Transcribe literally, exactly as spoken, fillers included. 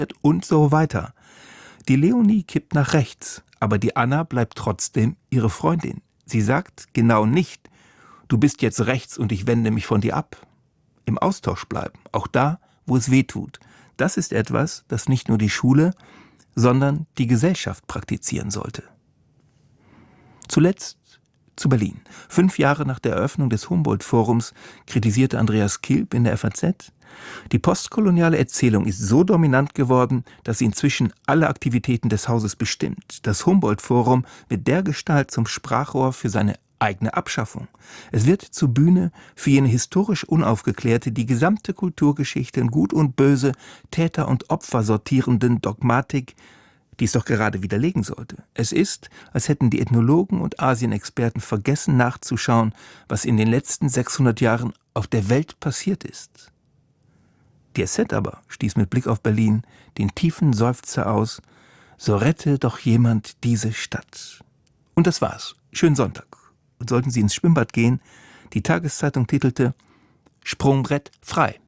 und so weiter. Die Leonie kippt nach rechts, aber die Anna bleibt trotzdem ihre Freundin. Sie sagt genau nicht, du bist jetzt rechts und ich wende mich von dir ab. Im Austausch bleiben, auch da, wo es weh tut. Das ist etwas, das nicht nur die Schule, sondern die Gesellschaft praktizieren sollte. Zuletzt zu Berlin. Fünf Jahre nach der Eröffnung des Humboldt-Forums kritisierte Andreas Kilb in der F A Z: Die postkoloniale Erzählung ist so dominant geworden, dass sie inzwischen alle Aktivitäten des Hauses bestimmt. Das Humboldt-Forum wird dergestalt zum Sprachrohr für seine eigene Abschaffung. Es wird zur Bühne für jene historisch Unaufgeklärte, die gesamte Kulturgeschichte in Gut und Böse, Täter und Opfer sortierenden Dogmatik, die es doch gerade widerlegen sollte. Es ist, als hätten die Ethnologen und Asienexperten vergessen nachzuschauen, was in den letzten sechshundert Jahren auf der Welt passiert ist. Die S Z aber stieß mit Blick auf Berlin den tiefen Seufzer aus: So rette doch jemand diese Stadt. Und das war's. Schönen Sonntag. Und sollten Sie ins Schwimmbad gehen, die Tageszeitung titelte: Sprungbrett frei.